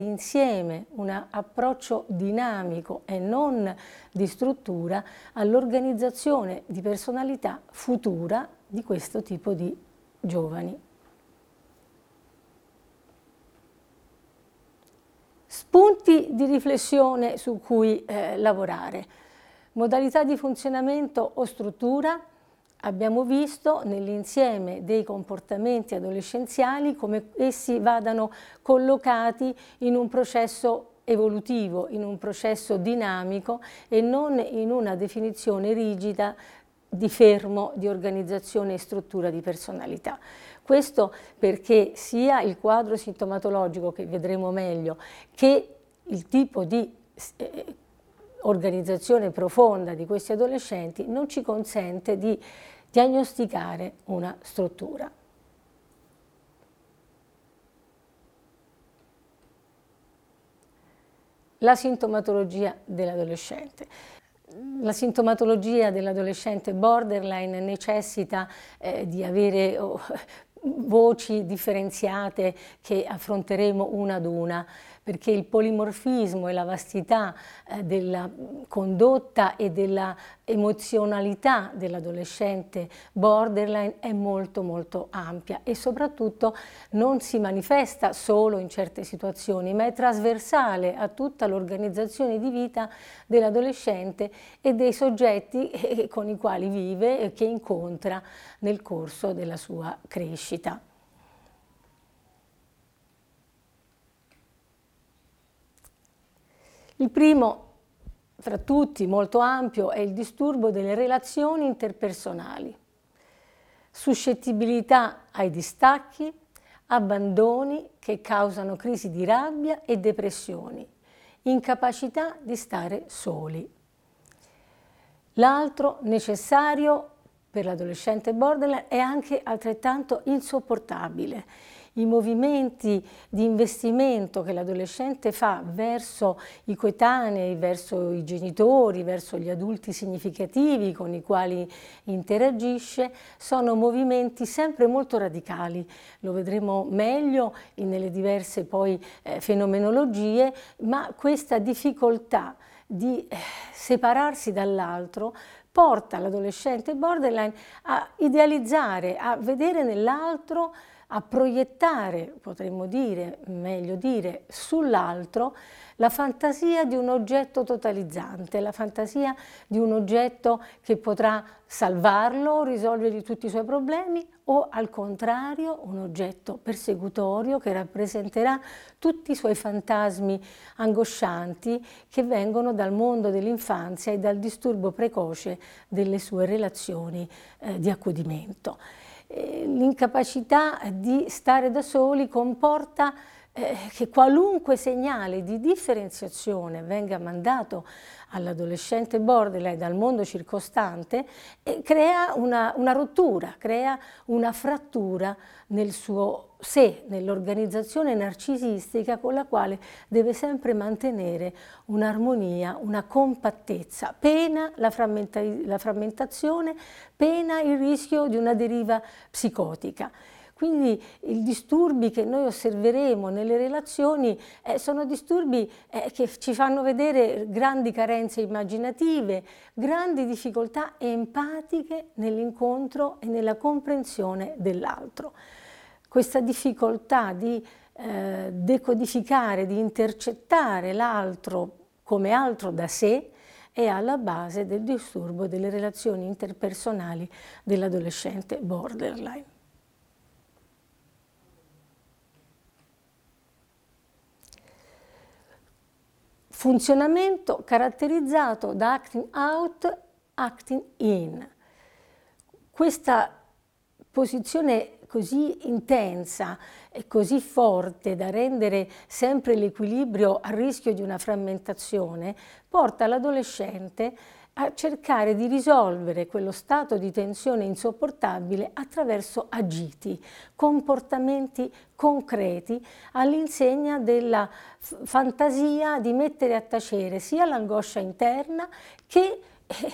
insieme un approccio dinamico e non di struttura all'organizzazione di personalità futura di questo tipo di giovani. Spunti di riflessione su cui lavorare. Modalità di funzionamento o struttura. Abbiamo visto nell'insieme dei comportamenti adolescenziali come essi vadano collocati in un processo evolutivo, in un processo dinamico e non in una definizione rigida di fermo di organizzazione e struttura di personalità. Questo perché sia il quadro sintomatologico, che vedremo meglio, che il tipo di organizzazione profonda di questi adolescenti non ci consente di diagnosticare una struttura. La sintomatologia dell'adolescente. La sintomatologia dell'adolescente borderline necessita di avere voci differenziate che affronteremo una ad una, perché il polimorfismo e la vastità della condotta e della emozionalità dell'adolescente borderline è molto molto ampia e soprattutto non si manifesta solo in certe situazioni, ma è trasversale a tutta l'organizzazione di vita dell'adolescente e dei soggetti con i quali vive e che incontra nel corso della sua crescita. Il primo, fra tutti, molto ampio, è il disturbo delle relazioni interpersonali. Suscettibilità ai distacchi, abbandoni che causano crisi di rabbia e depressioni, incapacità di stare soli. L'altro necessario per l'adolescente borderline è anche altrettanto insopportabile. I movimenti di investimento che l'adolescente fa verso i coetanei, verso i genitori, verso gli adulti significativi con i quali interagisce, sono movimenti sempre molto radicali. Lo vedremo meglio nelle diverse poi fenomenologie, ma questa difficoltà di separarsi dall'altro porta l'adolescente borderline a idealizzare, a vedere nell'altro, a proiettare, potremmo dire, meglio dire, sull'altro la fantasia di un oggetto totalizzante, la fantasia di un oggetto che potrà salvarlo, risolvergli tutti i suoi problemi, o al contrario un oggetto persecutorio che rappresenterà tutti i suoi fantasmi angoscianti che vengono dal mondo dell'infanzia e dal disturbo precoce delle sue relazioni di accudimento. L'incapacità di stare da soli comporta che qualunque segnale di differenziazione venga mandato all'adolescente borderline dal mondo circostante crea una rottura, crea una frattura nel suo sé, nell'organizzazione narcisistica con la quale deve sempre mantenere un'armonia, una compattezza, pena la frammentazione, pena il rischio di una deriva psicotica. Quindi i disturbi che noi osserveremo nelle relazioni sono disturbi che ci fanno vedere grandi carenze immaginative, grandi difficoltà empatiche nell'incontro e nella comprensione dell'altro. Questa difficoltà di decodificare, di intercettare l'altro come altro da sé è alla base del disturbo delle relazioni interpersonali dell'adolescente borderline. Funzionamento caratterizzato da acting out, acting in. Questa posizione così intensa e così forte da rendere sempre l'equilibrio a rischio di una frammentazione porta l'adolescente a cercare di risolvere quello stato di tensione insopportabile attraverso agiti, comportamenti concreti all'insegna della fantasia di mettere a tacere sia l'angoscia interna che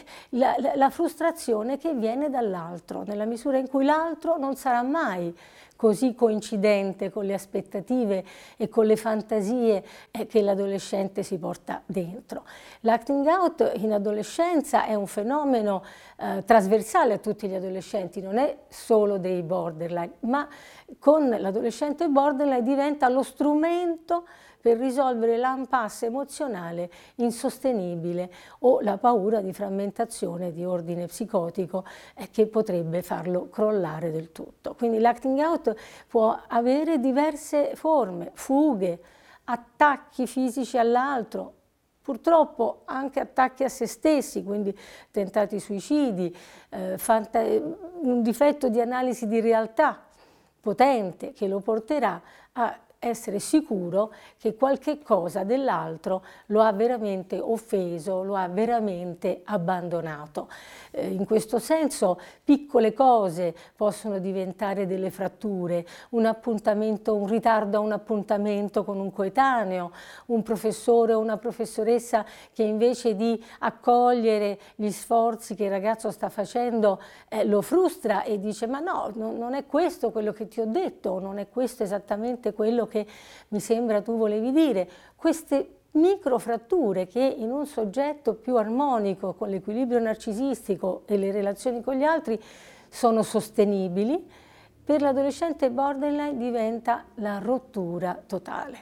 la frustrazione che viene dall'altro, nella misura in cui l'altro non sarà mai così coincidente con le aspettative e con le fantasie che l'adolescente si porta dentro. L'acting out in adolescenza è un fenomeno trasversale a tutti gli adolescenti, non è solo dei borderline, ma con l'adolescente borderline diventa lo strumento per risolvere l'impasse emozionale insostenibile o la paura di frammentazione di ordine psicotico che potrebbe farlo crollare del tutto. Quindi l'acting out può avere diverse forme, fughe, attacchi fisici all'altro, purtroppo anche attacchi a se stessi, quindi tentati suicidi, un difetto di analisi di realtà potente che lo porterà a essere sicuro che qualche cosa dell'altro lo ha veramente offeso, lo ha veramente abbandonato. In questo senso piccole cose possono diventare delle fratture, un appuntamento, un ritardo a un appuntamento con un coetaneo, un professore o una professoressa che invece di accogliere gli sforzi che il ragazzo sta facendo lo frustra e dice ma no, non è questo quello che ti ho detto, non è questo esattamente quello che mi sembra tu volevi dire. Queste microfratture che in un soggetto più armonico con l'equilibrio narcisistico e le relazioni con gli altri sono sostenibili, per l'adolescente borderline diventa la rottura totale.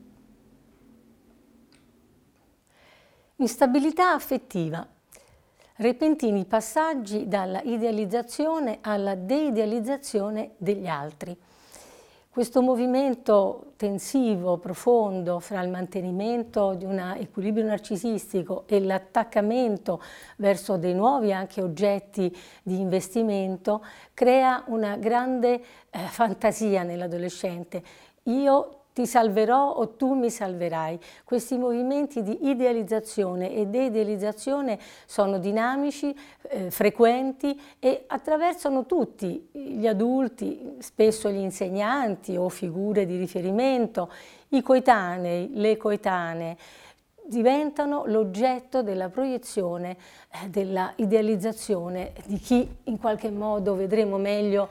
Instabilità affettiva. Repentini passaggi dalla idealizzazione alla deidealizzazione degli altri. Questo movimento tensivo, profondo, fra il mantenimento di un equilibrio narcisistico e l'attaccamento verso dei nuovi anche oggetti di investimento crea una grande fantasia nell'adolescente. Io ti salverò o tu mi salverai. Questi movimenti di idealizzazione e deidealizzazione sono dinamici, frequenti e attraversano tutti gli adulti, spesso gli insegnanti o figure di riferimento, i coetanei, le coetanee, diventano l'oggetto della proiezione, della idealizzazione di chi in qualche modo, vedremo meglio,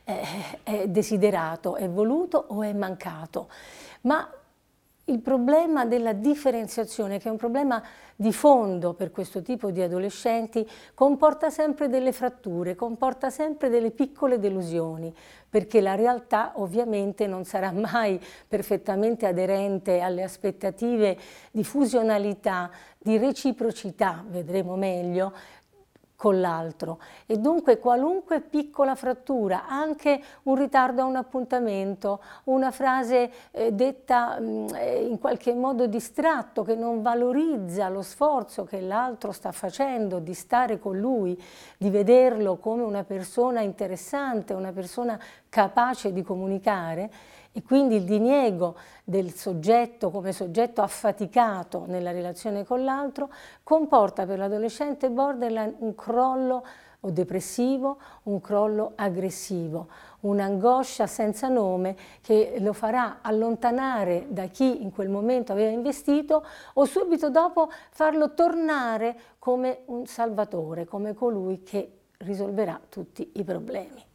è desiderato, è voluto o è mancato. Ma il problema della differenziazione, che è un problema di fondo per questo tipo di adolescenti, comporta sempre delle fratture, comporta sempre delle piccole delusioni, perché la realtà ovviamente non sarà mai perfettamente aderente alle aspettative di fusionalità, di reciprocità, vedremo meglio, con l'altro, e dunque qualunque piccola frattura, anche un ritardo a un appuntamento, una frase detta in qualche modo distratto che non valorizza lo sforzo che l'altro sta facendo di stare con lui, di vederlo come una persona interessante, una persona capace di comunicare, e quindi il diniego del soggetto come soggetto affaticato nella relazione con l'altro comporta per l'adolescente borderline un crollo o depressivo, un crollo aggressivo, un'angoscia senza nome che lo farà allontanare da chi in quel momento aveva investito o subito dopo farlo tornare come un salvatore, come colui che risolverà tutti i problemi.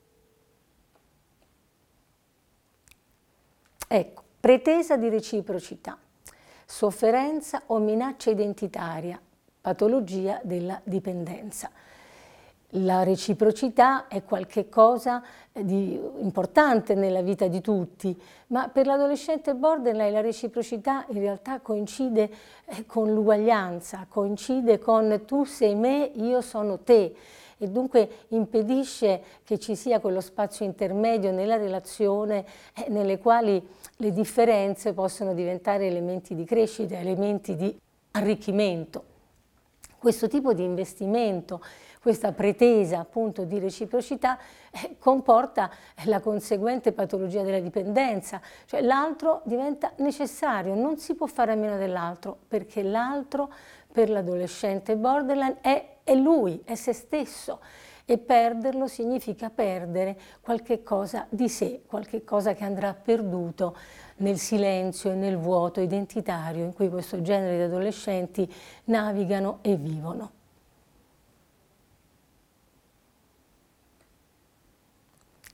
Ecco, pretesa di reciprocità, sofferenza o minaccia identitaria, patologia della dipendenza. La reciprocità è qualcosa di importante nella vita di tutti, ma per l'adolescente borderline la reciprocità in realtà coincide con l'uguaglianza, coincide con tu sei me, io sono te, e dunque impedisce che ci sia quello spazio intermedio nella relazione nelle quali le differenze possono diventare elementi di crescita, elementi di arricchimento. Questo tipo di investimento, questa pretesa appunto di reciprocità comporta la conseguente patologia della dipendenza, cioè l'altro diventa necessario, non si può fare a meno dell'altro, perché l'altro per l'adolescente borderline è lui, è se stesso, e perderlo significa perdere qualche cosa di sé, qualche cosa che andrà perduto nel silenzio e nel vuoto identitario in cui questo genere di adolescenti navigano e vivono.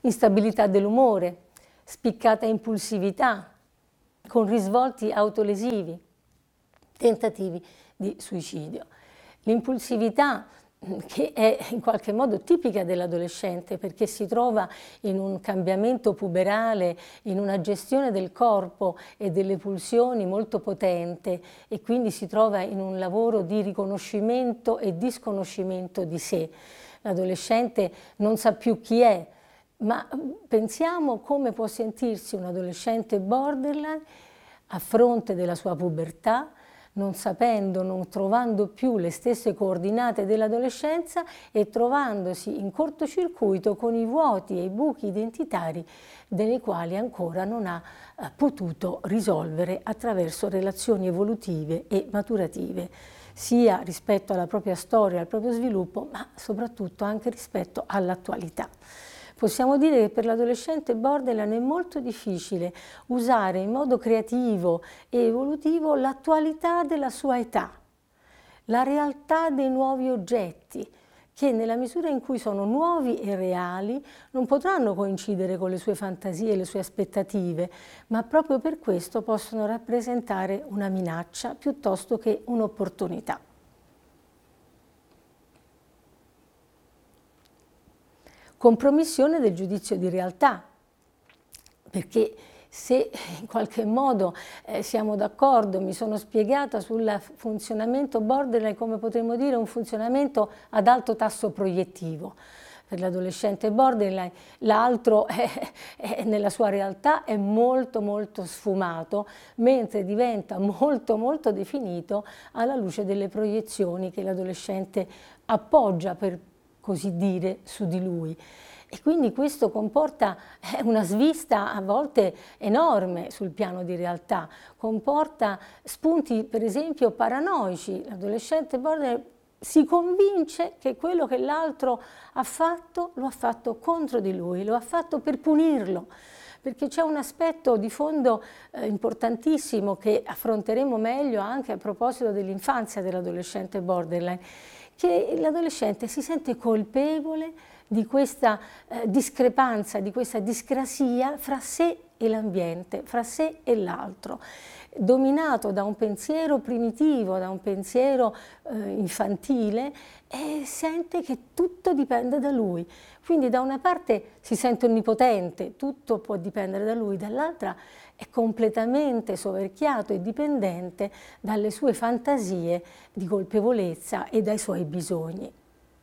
instabilità dell'umore, spiccata impulsività, con risvolti autolesivi, tentativi di suicidio. L'impulsività, che è in qualche modo tipica dell'adolescente perché si trova in un cambiamento puberale, in una gestione del corpo e delle pulsioni molto potente, e quindi si trova in un lavoro di riconoscimento e disconoscimento di sé. L'adolescente non sa più chi è, ma pensiamo come può sentirsi un adolescente borderline a fronte della sua pubertà, non sapendo, non trovando più le stesse coordinate dell'adolescenza e trovandosi in cortocircuito con i vuoti e i buchi identitari dei quali ancora non ha potuto risolvere attraverso relazioni evolutive e maturative, sia rispetto alla propria storia, al proprio sviluppo, ma soprattutto anche rispetto all'attualità. Possiamo dire che per l'adolescente borderline è molto difficile usare in modo creativo e evolutivo l'attualità della sua età, la realtà dei nuovi oggetti, che nella misura in cui sono nuovi e reali non potranno coincidere con le sue fantasie e le sue aspettative, ma proprio per questo possono rappresentare una minaccia piuttosto che un'opportunità. Compromissione del giudizio di realtà, perché se in qualche modo siamo d'accordo, mi sono spiegata sul funzionamento borderline come potremmo dire un funzionamento ad alto tasso proiettivo. Per l'adolescente borderline l'altro nella sua realtà è molto sfumato, mentre diventa molto definito alla luce delle proiezioni che l'adolescente appoggia, per così dire, su di lui. E quindi questo comporta una svista a volte enorme sul piano di realtà, comporta spunti per esempio paranoici. L'adolescente borderline si convince che quello che l'altro ha fatto lo ha fatto contro di lui, lo ha fatto per punirlo, perché c'è un aspetto di fondo importantissimo che affronteremo meglio anche a proposito dell'infanzia dell'adolescente borderline, che l'adolescente si sente colpevole di questa discrepanza, di questa discrasia fra sé e l'ambiente, fra sé e l'altro, dominato da un pensiero primitivo, da un pensiero infantile, e sente che tutto dipende da lui. Quindi da una parte si sente onnipotente, tutto può dipendere da lui, dall'altra è completamente soverchiato e dipendente dalle sue fantasie di colpevolezza e dai suoi bisogni.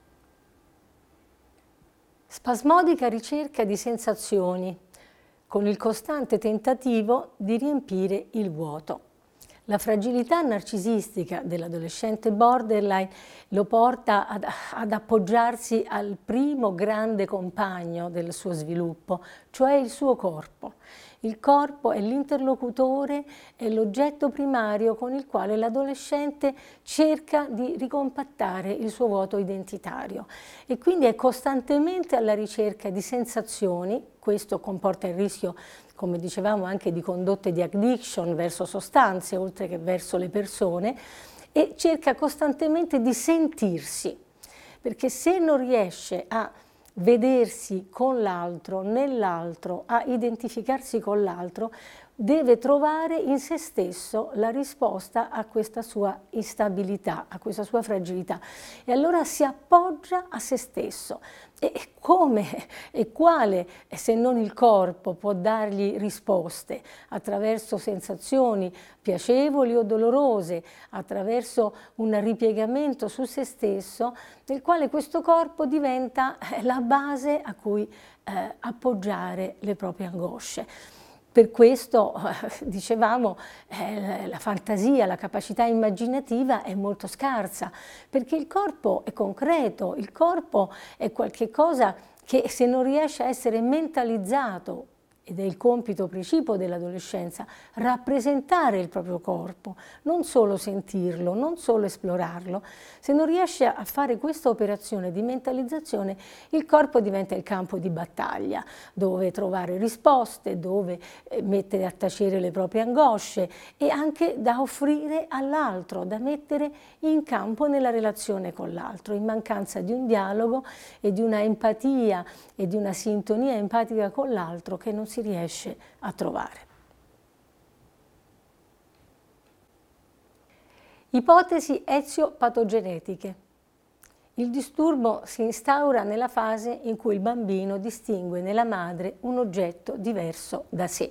Spasmodica ricerca di sensazioni, con il costante tentativo di riempire il vuoto. La fragilità narcisistica dell'adolescente borderline lo porta ad appoggiarsi al primo grande compagno del suo sviluppo, cioè il suo corpo. Il corpo è l'interlocutore, è l'oggetto primario con il quale l'adolescente cerca di ricompattare il suo vuoto identitario e quindi è costantemente alla ricerca di sensazioni. Questo comporta il rischio, come dicevamo, anche di condotte di addiction verso sostanze oltre che verso le persone, e cerca costantemente di sentirsi, perché se non riesce a vedersi con l'altro, nell'altro, a identificarsi con l'altro, deve trovare in se stesso la risposta a questa sua instabilità, a questa sua fragilità. E allora si appoggia a se stesso. E come e quale, se non il corpo, può dargli risposte? Attraverso sensazioni piacevoli o dolorose, attraverso un ripiegamento su se stesso, nel quale questo corpo diventa la base a cui appoggiare le proprie angosce. Per questo, dicevamo, la fantasia, la capacità immaginativa è molto scarsa, perché il corpo è concreto, il corpo è qualche cosa che se non riesce a essere mentalizzato ed è il compito precipuo dell'adolescenza, rappresentare il proprio corpo, non solo sentirlo, non solo esplorarlo. Se non riesce a fare questa operazione di mentalizzazione, il corpo diventa il campo di battaglia, dove trovare risposte, dove mettere a tacere le proprie angosce e anche da offrire all'altro, da mettere in campo nella relazione con l'altro, in mancanza di un dialogo e di una empatia e di una sintonia empatica con l'altro che non si riesce a trovare. Ipotesi ezio-patogenetiche. Il disturbo si instaura nella fase in cui il bambino distingue nella madre un oggetto diverso da sé.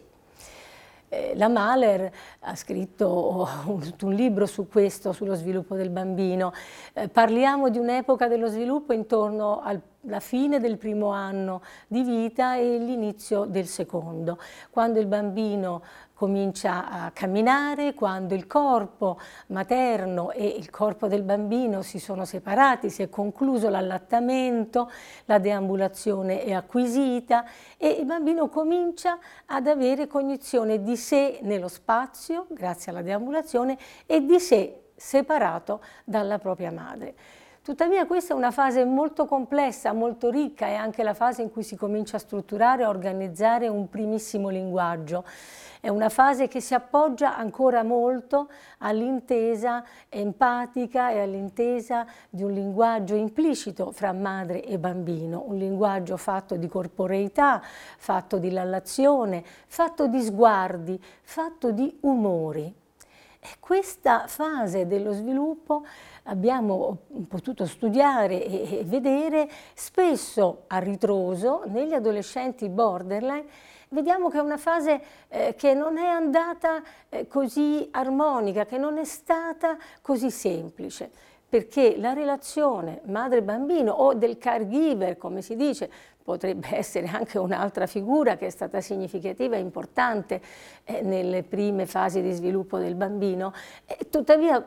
La Mahler ha scritto un libro su questo, sullo sviluppo del bambino. Parliamo di un'epoca dello sviluppo intorno alla fine del primo anno di vita e l'inizio del secondo, quando il bambino comincia a camminare, quando il corpo materno e il corpo del bambino si sono separati, si è concluso l'allattamento, la deambulazione è acquisita e il bambino comincia ad avere cognizione di sé nello spazio, grazie alla deambulazione, e di sé separato dalla propria madre. Tuttavia questa è una fase molto complessa, molto ricca, è anche la fase in cui si comincia a strutturare, a organizzare un primissimo linguaggio. È una fase che si appoggia ancora molto all'intesa empatica e all'intesa di un linguaggio implicito fra madre e bambino, un linguaggio fatto di corporeità, fatto di lallazione, fatto di sguardi, fatto di umori. E questa fase dello sviluppo abbiamo potuto studiare e vedere spesso a ritroso negli adolescenti borderline. Vediamo che è una fase che non è andata così armonica, che non è stata così semplice, perché la relazione madre-bambino o del caregiver, come si dice, potrebbe essere anche un'altra figura che è stata significativa e importante nelle prime fasi di sviluppo del bambino, tuttavia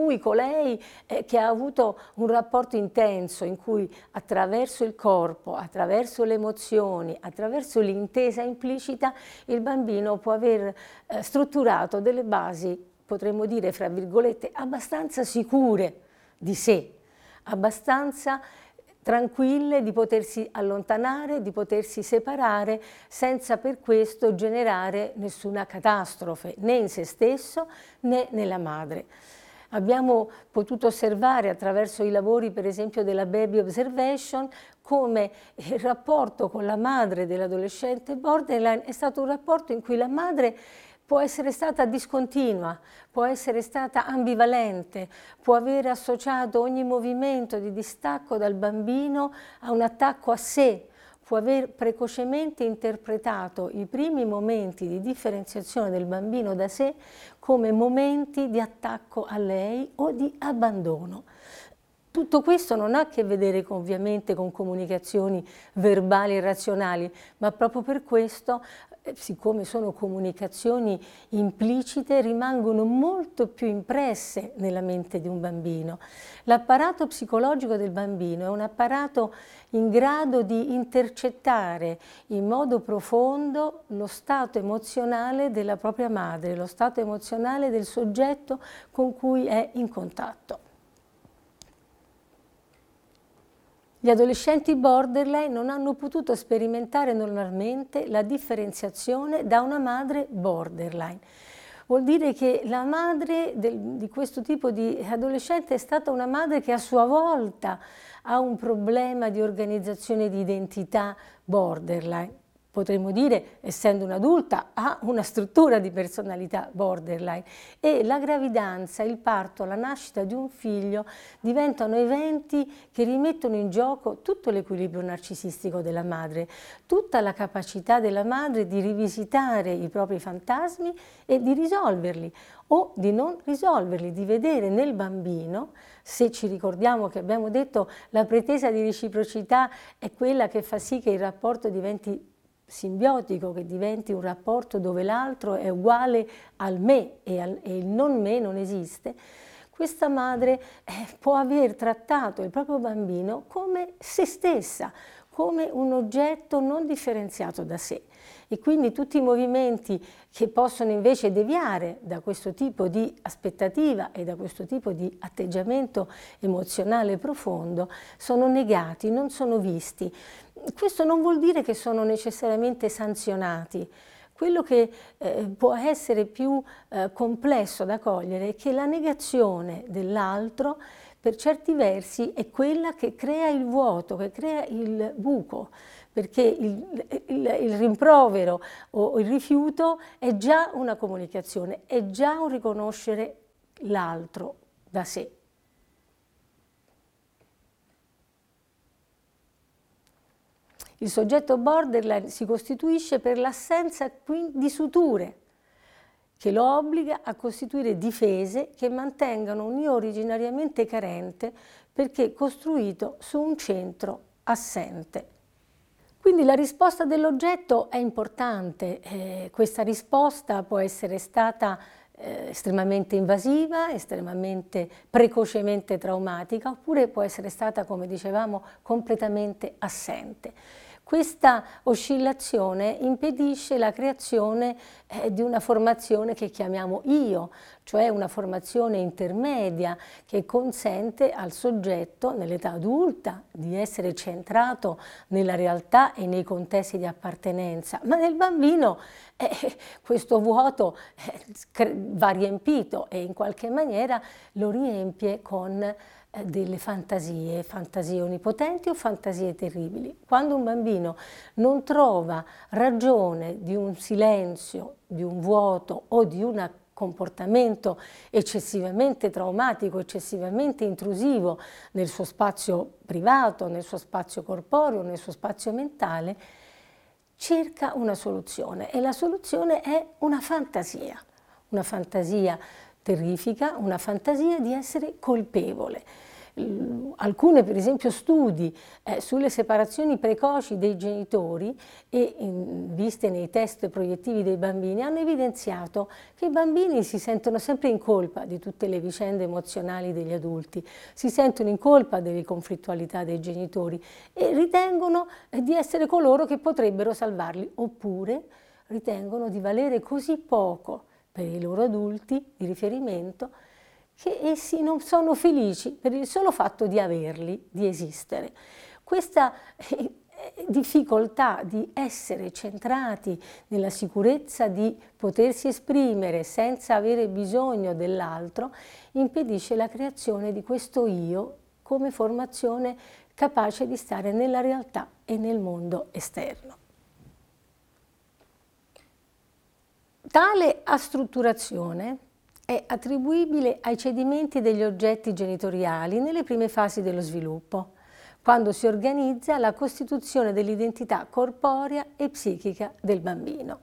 colei che ha avuto un rapporto intenso in cui attraverso il corpo, attraverso le emozioni, attraverso l'intesa implicita, il bambino può aver strutturato delle basi, potremmo dire, fra virgolette, abbastanza sicure di sé, abbastanza tranquille di potersi allontanare, di potersi separare senza per questo generare nessuna catastrofe né in se stesso né nella madre. Abbiamo potuto osservare attraverso i lavori per esempio della Baby Observation come il rapporto con la madre dell'adolescente borderline è stato un rapporto in cui la madre può essere stata discontinua, può essere stata ambivalente, può aver associato ogni movimento di distacco dal bambino a un attacco a sé, può aver precocemente interpretato i primi momenti di differenziazione del bambino da sé come momenti di attacco a lei o di abbandono. Tutto questo non ha a che vedere ovviamente con comunicazioni verbali e razionali, ma proprio per questo, siccome sono comunicazioni implicite, rimangono molto più impresse nella mente di un bambino. L'apparato psicologico del bambino è un apparato in grado di intercettare in modo profondo lo stato emozionale della propria madre, lo stato emozionale del soggetto con cui è in contatto. Gli adolescenti borderline non hanno potuto sperimentare normalmente la differenziazione da una madre borderline. Vuol dire che la madre di questo tipo di adolescente è stata una madre che a sua volta ha un problema di organizzazione di identità borderline. Potremmo dire, essendo un'adulta, ha una struttura di personalità borderline e la gravidanza, il parto, la nascita di un figlio diventano eventi che rimettono in gioco tutto l'equilibrio narcisistico della madre, tutta la capacità della madre di rivisitare i propri fantasmi e di risolverli o di non risolverli, di vedere nel bambino, se ci ricordiamo che abbiamo detto la pretesa di reciprocità è quella che fa sì che il rapporto diventi simbiotico, che diventi un rapporto dove l'altro è uguale al me e il non me non esiste, questa madre può aver trattato il proprio bambino come se stessa, come un oggetto non differenziato da sé. e quindi tutti i movimenti che possono invece deviare da questo tipo di aspettativa e da questo tipo di atteggiamento emozionale profondo sono negati, non sono visti. Questo non vuol dire che sono necessariamente sanzionati. Quello che può essere più complesso da cogliere è che la negazione dell'altro per certi versi è quella che crea il vuoto, che crea il buco, perché il rimprovero o il rifiuto è già una comunicazione, è già un riconoscere l'altro da sé. Il soggetto borderline si costituisce per l'assenza di suture, che lo obbliga a costituire difese che mantengano un io originariamente carente perché costruito su un centro assente. Quindi la risposta dell'oggetto è importante, questa risposta può essere stata estremamente invasiva, estremamente precocemente traumatica, oppure può essere stata, come dicevamo, completamente assente. Questa oscillazione impedisce la creazione di una formazione che chiamiamo io, cioè una formazione intermedia che consente al soggetto nell'età adulta di essere centrato nella realtà e nei contesti di appartenenza, ma nel bambino questo vuoto va riempito e in qualche maniera lo riempie con delle fantasie onnipotenti o fantasie terribili. Quando un bambino non trova ragione di un silenzio, di un vuoto o di un comportamento eccessivamente traumatico, eccessivamente intrusivo nel suo spazio privato, nel suo spazio corporeo, nel suo spazio mentale, cerca una soluzione e la soluzione è una fantasia terrifica, una fantasia di essere colpevole. Alcune per esempio studi sulle separazioni precoci dei genitori e viste nei test proiettivi dei bambini hanno evidenziato che i bambini si sentono sempre in colpa di tutte le vicende emozionali degli adulti, si sentono in colpa delle conflittualità dei genitori e ritengono di essere coloro che potrebbero salvarli, oppure ritengono di valere così poco per i loro adulti di riferimento che essi non sono felici per il solo fatto di averli, di esistere. Questa difficoltà di essere centrati nella sicurezza di potersi esprimere senza avere bisogno dell'altro impedisce la creazione di questo io come formazione capace di stare nella realtà e nel mondo esterno. Tale astrutturazione è attribuibile ai cedimenti degli oggetti genitoriali nelle prime fasi dello sviluppo, quando si organizza la costituzione dell'identità corporea e psichica del bambino.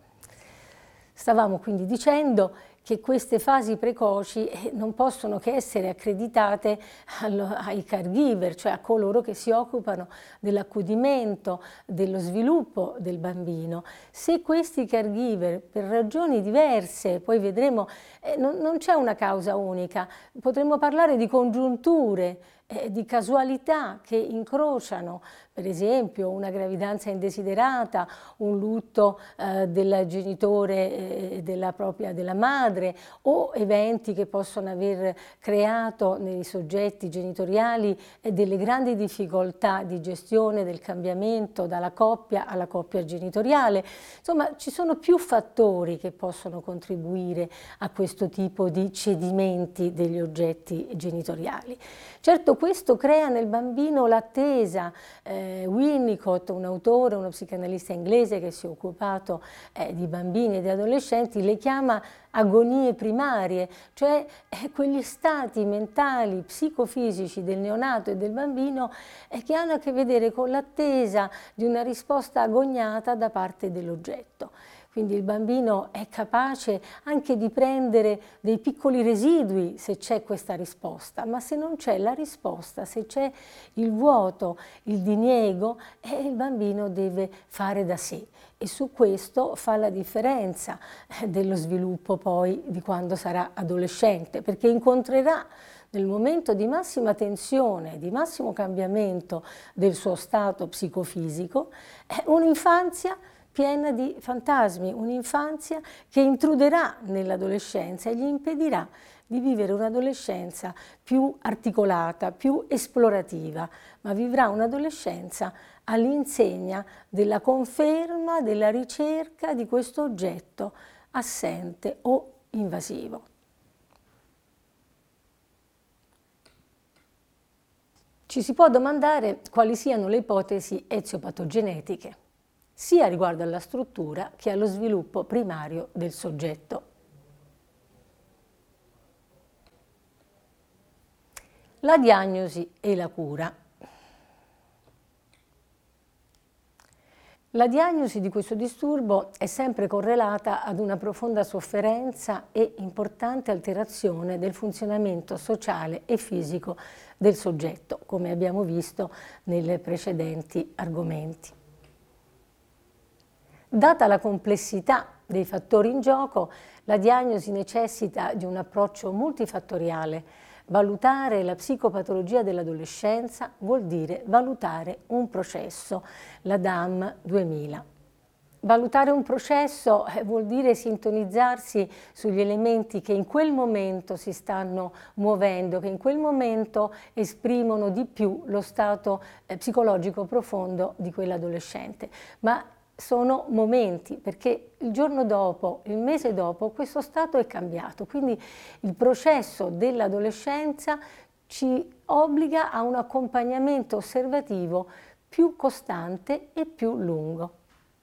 Stavamo quindi dicendo che queste fasi precoci non possono che essere accreditate ai caregiver, cioè a coloro che si occupano dell'accudimento, dello sviluppo del bambino. Se questi caregiver, per ragioni diverse, poi vedremo, non c'è una causa unica, potremmo parlare di congiunture, di casualità che incrociano, per esempio una gravidanza indesiderata, un lutto del genitore della madre o eventi che possono aver creato nei soggetti genitoriali delle grandi difficoltà di gestione del cambiamento dalla coppia alla coppia genitoriale. Insomma, ci sono più fattori che possono contribuire a questo tipo di cedimenti degli oggetti genitoriali. Certo, questo crea nel bambino l'attesa. Winnicott, un autore, uno psicanalista inglese che si è occupato di bambini e di adolescenti, le chiama agonie primarie, cioè quegli stati mentali, psicofisici del neonato e del bambino che hanno a che vedere con l'attesa di una risposta agognata da parte dell'oggetto. Quindi il bambino è capace anche di prendere dei piccoli residui se c'è questa risposta, ma se non c'è la risposta, se c'è il vuoto, il diniego, il bambino deve fare da sé. E su questo fa la differenza dello sviluppo poi di quando sarà adolescente, perché incontrerà nel momento di massima tensione, di massimo cambiamento del suo stato psicofisico, un'infanzia piena di fantasmi, un'infanzia che intruderà nell'adolescenza e gli impedirà di vivere un'adolescenza più articolata, più esplorativa, ma vivrà un'adolescenza all'insegna della conferma, della ricerca di questo oggetto assente o invasivo. Ci si può domandare quali siano le ipotesi eziopatogenetiche, sia riguardo alla struttura che allo sviluppo primario del soggetto. La diagnosi e la cura. La diagnosi di questo disturbo è sempre correlata ad una profonda sofferenza e importante alterazione del funzionamento sociale e fisico del soggetto, come abbiamo visto nei precedenti argomenti. Data la complessità dei fattori in gioco, la diagnosi necessita di un approccio multifattoriale. Valutare la psicopatologia dell'adolescenza vuol dire valutare un processo, la DAM 2000. Valutare un processo vuol dire sintonizzarsi sugli elementi che in quel momento si stanno muovendo, che in quel momento esprimono di più lo stato psicologico profondo di quell'adolescente. Ma sono momenti, perché il giorno dopo, il mese dopo, questo stato è cambiato. Quindi il processo dell'adolescenza ci obbliga a un accompagnamento osservativo più costante e più lungo.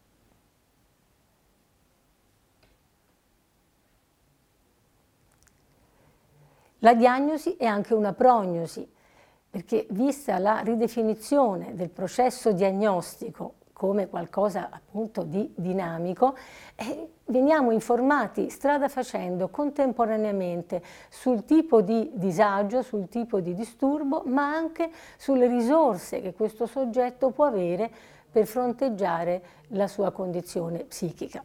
La diagnosi è anche una prognosi, perché vista la ridefinizione del processo diagnostico come qualcosa appunto di dinamico, veniamo informati strada facendo contemporaneamente sul tipo di disagio, sul tipo di disturbo, ma anche sulle risorse che questo soggetto può avere per fronteggiare la sua condizione psichica.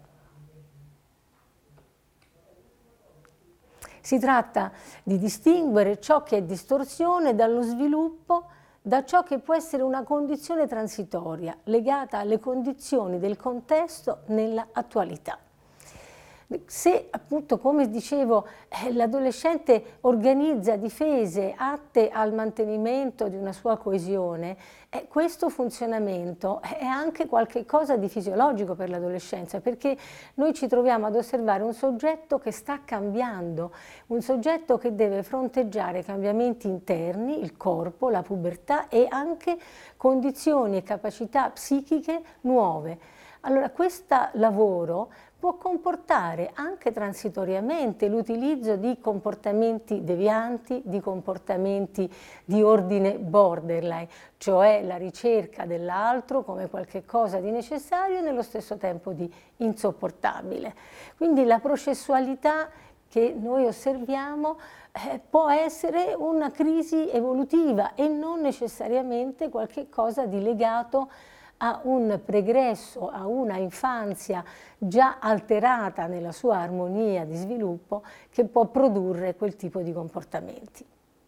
Si tratta di distinguere ciò che è distorsione dallo sviluppo, da ciò che può essere una condizione transitoria, legata alle condizioni del contesto nella attualità. Se appunto, come dicevo, l'adolescente organizza difese atte al mantenimento di una sua coesione, questo funzionamento è anche qualche cosa di fisiologico per l'adolescenza, perché noi ci troviamo ad osservare un soggetto che sta cambiando, un soggetto che deve fronteggiare cambiamenti interni, il corpo, la pubertà e anche condizioni e capacità psichiche nuove. Allora, questo lavoro può comportare anche transitoriamente l'utilizzo di comportamenti devianti, di comportamenti di ordine borderline, cioè la ricerca dell'altro come qualche cosa di necessario e nello stesso tempo di insopportabile. Quindi la processualità che noi osserviamo può essere una crisi evolutiva e non necessariamente qualche cosa di legato a un pregresso, a una infanzia già alterata nella sua armonia di sviluppo che può produrre quel tipo di comportamenti.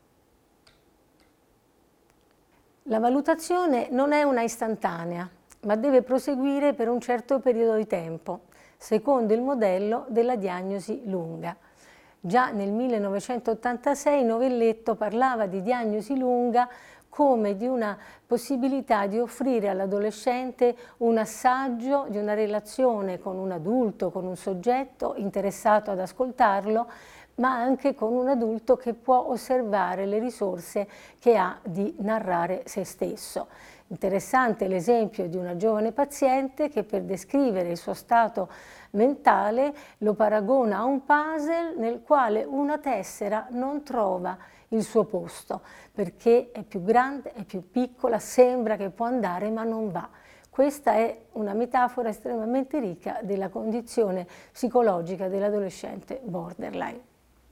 La valutazione non è una istantanea, ma deve proseguire per un certo periodo di tempo, secondo il modello della diagnosi lunga. Già nel 1986 Novelletto parlava di diagnosi lunga come di una possibilità di offrire all'adolescente un assaggio di una relazione con un adulto, con un soggetto interessato ad ascoltarlo, ma anche con un adulto che può osservare le risorse che ha di narrare se stesso. Interessante l'esempio di una giovane paziente che per descrivere il suo stato mentale lo paragona a un puzzle nel quale una tessera non trova il suo posto, perché è più grande, è più piccola, sembra che può andare ma non va. Questa è una metafora estremamente ricca della condizione psicologica dell'adolescente borderline.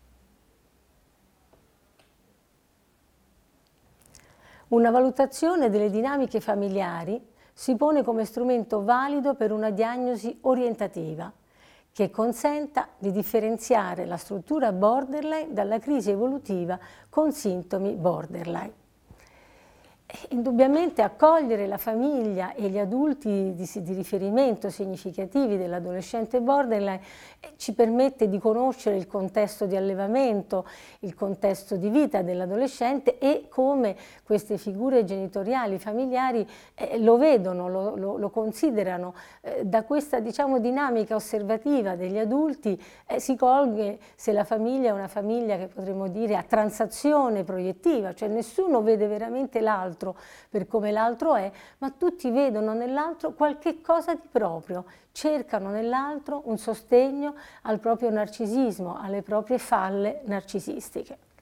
Una valutazione delle dinamiche familiari si pone come strumento valido per una diagnosi orientativa che consenta di differenziare la struttura borderline dalla crisi evolutiva con sintomi borderline. Indubbiamente accogliere la famiglia e gli adulti di riferimento significativi dell'adolescente borderline ci permette di conoscere il contesto di allevamento, il contesto di vita dell'adolescente e come queste figure genitoriali, familiari lo vedono, lo considerano. Da questa, diciamo, dinamica osservativa degli adulti si colge se la famiglia è una famiglia che potremmo dire a transazione proiettiva, cioè nessuno vede veramente l'altro per come l'altro è, ma tutti vedono nell'altro qualche cosa di proprio, cercano nell'altro un sostegno al proprio narcisismo, alle proprie falle narcisistiche.